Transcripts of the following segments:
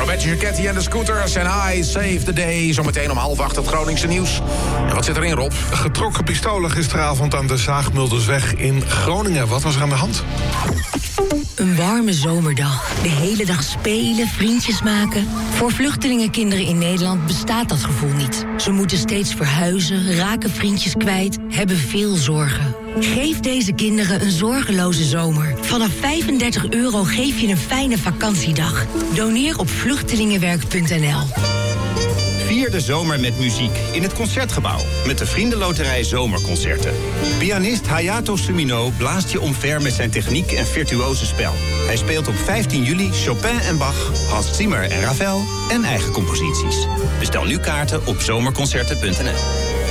Babette Jacquetti en de Scooters en I Save the Day. Zometeen om 7:30 het Groningse nieuws. En wat zit erin, Rob? Getrokken pistolen gisteravond aan de Zaagmuldersweg in Groningen. Wat was er aan de hand? Een warme zomerdag. De hele dag spelen, vriendjes maken. Voor vluchtelingenkinderen in Nederland bestaat dat gevoel niet. Ze moeten steeds verhuizen, raken vriendjes kwijt, hebben veel zorgen. Geef deze kinderen een zorgeloze zomer. Vanaf €35 geef je een fijne vakantiedag. Doneer op vluchtelingenwerk.nl. Vier de zomer met muziek in het Concertgebouw. Met de Vriendenloterij Zomerconcerten. Pianist Hayato Sumino blaast je omver met zijn techniek en virtuose spel. Hij speelt op 15 juli Chopin en Bach, Hans Zimmer en Ravel en eigen composities. Bestel nu kaarten op zomerconcerten.nl.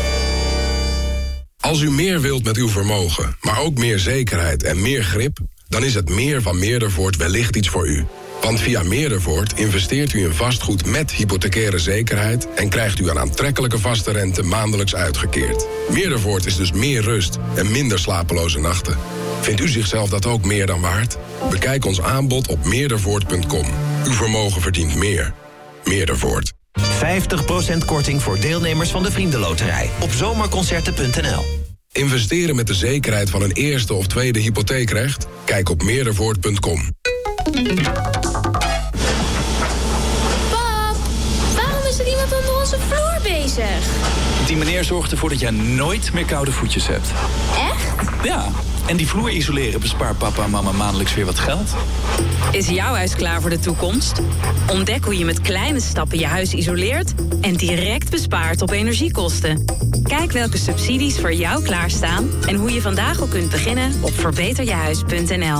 Als u meer wilt met uw vermogen, maar ook meer zekerheid en meer grip, dan is het meer van Meerdervoort wellicht iets voor u. Want via Meerdervoort investeert u in vastgoed met hypothecaire zekerheid en krijgt u een aantrekkelijke vaste rente maandelijks uitgekeerd. Meerdervoort is dus meer rust en minder slapeloze nachten. Vindt u zichzelf dat ook meer dan waard? Bekijk ons aanbod op meerdervoort.com. Uw vermogen verdient meer. Meerdervoort. 50% korting voor deelnemers van de Vriendenloterij op zomerconcerten.nl. Investeren met de zekerheid van een eerste of tweede hypotheekrecht? Kijk op meerdervoort.com. Pap, waarom is er iemand onder onze vloer bezig? Die meneer zorgt ervoor dat jij nooit meer koude voetjes hebt. Echt? Ja, en die vloer isoleren bespaart papa en mama maandelijks weer wat geld. Is jouw huis klaar voor de toekomst? Ontdek hoe je met kleine stappen je huis isoleert en direct bespaart op energiekosten. Kijk welke subsidies voor jou klaarstaan en hoe je vandaag al kunt beginnen op verbeterjehuis.nl.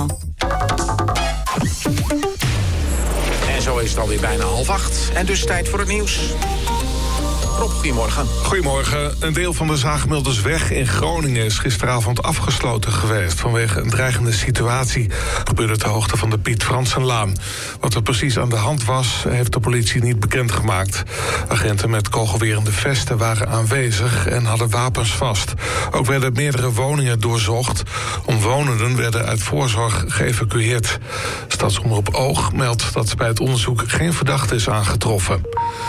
En zo is het alweer bijna 7:30. En dus tijd voor het nieuws. Rob, goedemorgen. Goedemorgen. Een deel van de Zaagmuldersweg in Groningen is gisteravond afgesloten geweest vanwege een dreigende situatie. Gebeurde ter hoogte van de Piet Fransenlaan. Wat er precies aan de hand was, heeft de politie niet bekendgemaakt. Agenten met kogelwerende vesten waren aanwezig en hadden wapens vast. Ook werden meerdere woningen doorzocht. Omwonenden werden uit voorzorg geëvacueerd. Stadsomroep Oog meldt dat bij het onderzoek geen verdachte is aangetroffen.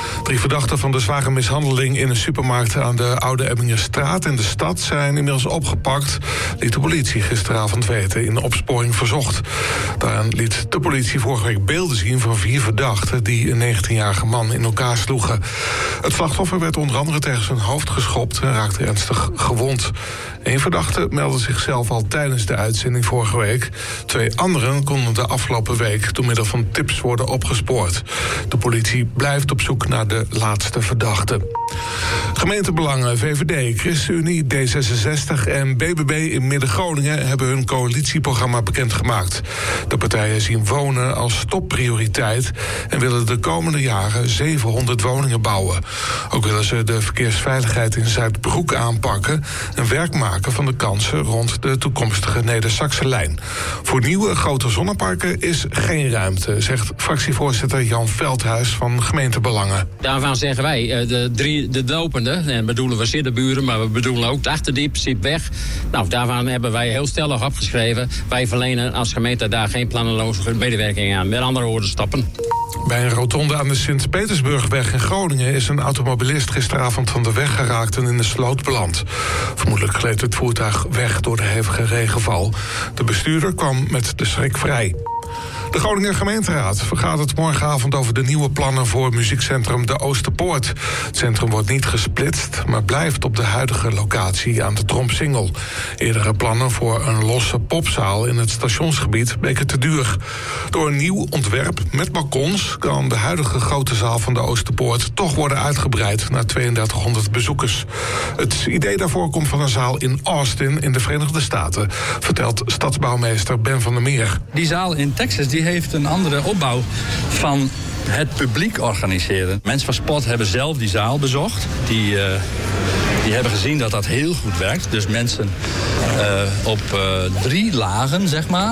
3 verdachten van de zware mishandeling in een supermarkt aan de Oude Emmingerstraat in de stad zijn inmiddels opgepakt, liet de politie gisteravond weten in de opsporing verzocht. Daaraan liet de politie vorige week beelden zien van 4 verdachten die een 19-jarige man in elkaar sloegen. Het slachtoffer werd onder andere tegen zijn hoofd geschopt en raakte ernstig gewond. 1 verdachte meldde zichzelf al tijdens de uitzending vorige week. 2 anderen konden de afgelopen week door middel van tips worden opgespoord. De politie blijft op zoek naar de laatste verdachte. Gemeentebelangen, VVD, ChristenUnie, D66 en BBB in Midden-Groningen hebben hun coalitieprogramma bekendgemaakt. De partijen zien wonen als topprioriteit en willen de komende jaren 700 woningen bouwen. Ook willen ze de verkeersveiligheid in Zuidbroek aanpakken en werk maken van de kansen rond de toekomstige Neder-Saxe-lijn. Voor nieuwe grote zonneparken is geen ruimte, zegt fractievoorzitter Jan Veldhuis van Gemeentebelangen. Daarvan zeggen wij, de lopende, en bedoelen we Siddeburen, maar we bedoelen ook het Achterdiep, Zitweg. Nou, daarvan hebben wij heel stellig opgeschreven. Wij verlenen als gemeente daar geen planneloze medewerking aan. Met andere woorden, stappen. Bij een rotonde aan de Sint-Petersburgweg in Groningen is een automobilist gisteravond van de weg geraakt en in de sloot beland. Vermoedelijk gleed het voertuig weg door de hevige regenval. De bestuurder kwam met de schrik vrij. De Groninger gemeenteraad vergadert morgenavond over de nieuwe plannen voor muziekcentrum De Oosterpoort. Het centrum wordt niet gesplitst, maar blijft op de huidige locatie aan de Trompsingel. Eerdere plannen voor een losse popzaal in het stationsgebied bleken te duur. Door een nieuw ontwerp met balkons kan de huidige grote zaal van De Oosterpoort toch worden uitgebreid naar 3200 bezoekers. Het idee daarvoor komt van een zaal in Austin in de Verenigde Staten, vertelt stadsbouwmeester Ben van der Meer. Die zaal in Texas die heeft een andere opbouw van het publiek organiseren. Mensen van Spot hebben zelf die zaal bezocht. Die hebben gezien dat dat heel goed werkt. Dus mensen op 3 lagen, zeg maar.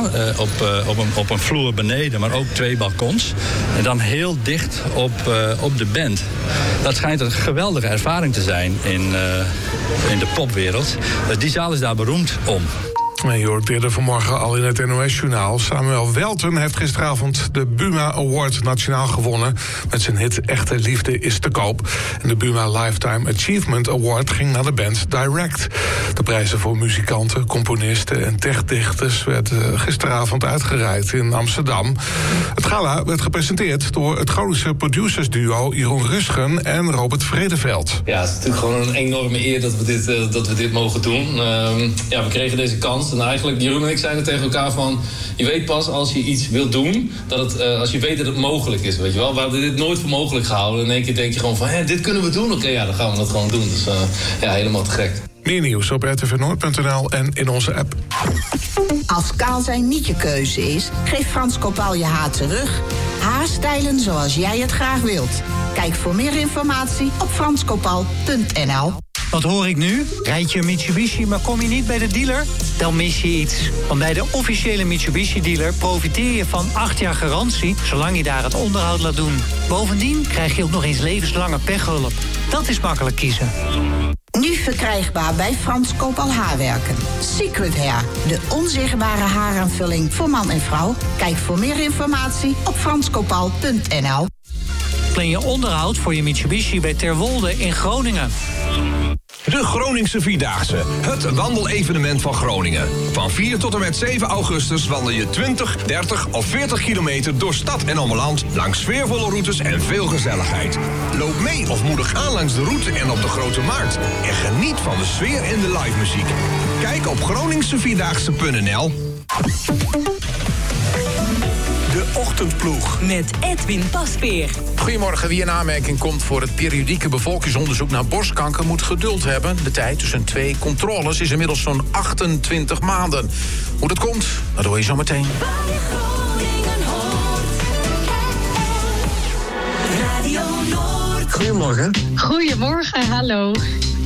Op een vloer beneden, maar ook 2 balkons. En dan heel dicht op de band. Dat schijnt een geweldige ervaring te zijn in de popwereld. Die zaal is daar beroemd om. En je hoort eerder vanmorgen al in het NOS-journaal. Samuel Welten heeft gisteravond de Buma Award nationaal gewonnen. Met zijn hit Echte Liefde is te koop. En de Buma Lifetime Achievement Award ging naar de band Direct. De prijzen voor muzikanten, componisten en techdichters werden gisteravond uitgereikt in Amsterdam. Het gala werd gepresenteerd door het Groningse producersduo Jeroen Rusgen en Robert Vredeveld. Ja, het is natuurlijk gewoon een enorme eer dat we dit mogen doen. We kregen deze kans. En eigenlijk, Jeroen en ik zeiden tegen elkaar van... je weet pas als je iets wilt doen, als je weet dat het mogelijk is, weet je wel. We hadden dit nooit voor mogelijk gehouden. In één keer denk je gewoon van, dit kunnen we doen. Oké, dan gaan we dat gewoon doen. Dus helemaal te gek. Meer nieuws op rtvnoord.nl en in onze app. Als kaal zijn niet je keuze is, geef Frans Kopaal je haar terug. Haarstijlen zoals jij het graag wilt. Kijk voor meer informatie op franskopaal.nl. Wat hoor ik nu? Rijd je een Mitsubishi, maar kom je niet bij de dealer? Dan mis je iets. Want bij de officiële Mitsubishi-dealer profiteer je van 8 jaar garantie... zolang je daar het onderhoud laat doen. Bovendien krijg je ook nog eens levenslange pechhulp. Dat is makkelijk kiezen. Nu verkrijgbaar bij Frans Kopaal Haarwerken. Secret Hair, de onzichtbare haaraanvulling voor man en vrouw. Kijk voor meer informatie op franskopaal.nl. Plan je onderhoud voor je Mitsubishi bij Terwolde in Groningen. De Groningse Vierdaagse, het wandelevenement van Groningen. Van 4 tot en met 7 augustus wandel je 20, 30 of 40 kilometer door stad en omland... langs sfeervolle routes en veel gezelligheid. Loop mee of moedig aan langs de route en op de Grote Markt. En geniet van de sfeer en de live muziek. Kijk op groningsevierdaagse.nl. De Ochtendploeg. Met Edwin Paspeer. Goedemorgen. Wie in aanmerking komt voor het periodieke bevolkingsonderzoek naar borstkanker moet geduld hebben. De tijd tussen 2 controles is inmiddels zo'n 28 maanden. Hoe dat komt, dat hoor je zo meteen. Goedemorgen. Goedemorgen, hallo.